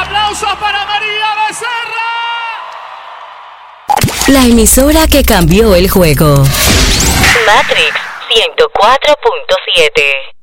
aplausos para María Becerra. La emisora que cambió el juego. Matrix 104.7.